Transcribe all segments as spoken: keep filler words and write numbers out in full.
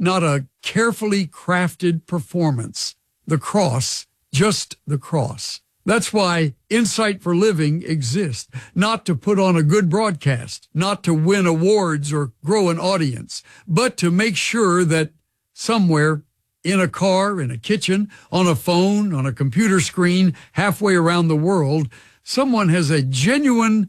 not a carefully crafted performance. The cross, just the cross. That's why Insight for Living exists, not to put on a good broadcast, not to win awards or grow an audience, but to make sure that somewhere in a car, in a kitchen, on a phone, on a computer screen, halfway around the world, someone has a genuine,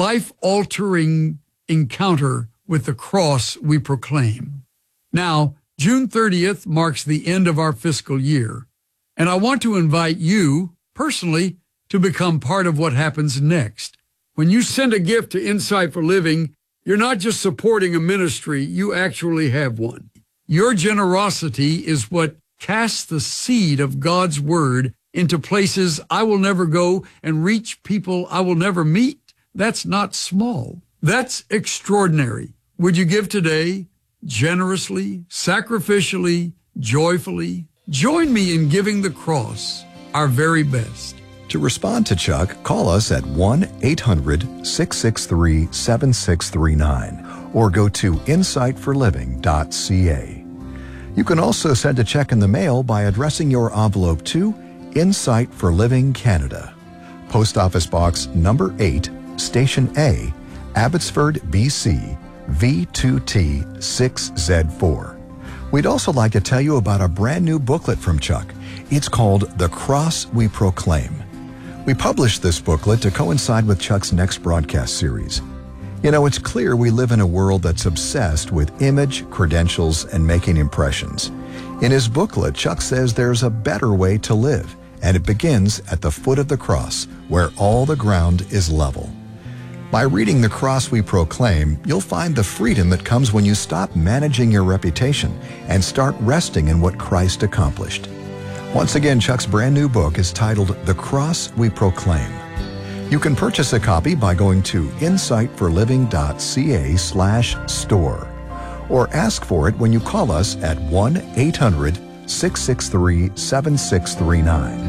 life-altering encounter with the cross we proclaim. Now, June thirtieth marks the end of our fiscal year, and I want to invite you, personally, to become part of what happens next. When you send a gift to Insight for Living, you're not just supporting a ministry, you actually have one. Your generosity is what casts the seed of God's Word into places I will never go and reach people I will never meet. That's not small. That's extraordinary. Would you give today, generously, sacrificially, joyfully? Join me in giving the cross our very best. To respond to Chuck, call us at one eight hundred, six six three, seven six three nine or go to insight for living dot c a. You can also send a check in the mail by addressing your envelope to Insight for Living Canada, Post Office Box number eight, Station A, Abbotsford, B C, V two T six Z four. We'd also like to tell you about a brand new booklet from Chuck. It's called The Cross We Proclaim. We published this booklet to coincide with Chuck's next broadcast series. You know, it's clear we live in a world that's obsessed with image, credentials, and making impressions. In his booklet, Chuck says there's a better way to live, and it begins at the foot of the cross, where all the ground is level. By reading The Cross We Proclaim, you'll find the freedom that comes when you stop managing your reputation and start resting in what Christ accomplished. Once again, Chuck's brand new book is titled The Cross We Proclaim. You can purchase a copy by going to insight for living dot c a slash store or ask for it when you call us at one eight hundred, six six three, seven six three nine.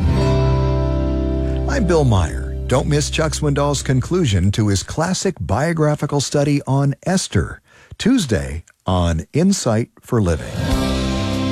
I'm Bill Meyer. Don't miss Chuck Swindoll's conclusion to his classic biographical study on Esther, Tuesday on Insight for Living.